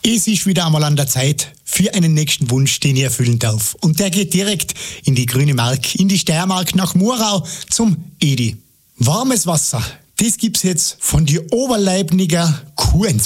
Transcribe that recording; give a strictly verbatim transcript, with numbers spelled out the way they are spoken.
Es ist wieder einmal an der Zeit für einen nächsten Wunsch, den ich erfüllen darf. Und der geht direkt in die grüne Mark, in die Steiermark nach Murau zum Edi. Warmes Wasser, das gibt's jetzt von die Oberleibniger Kuhn.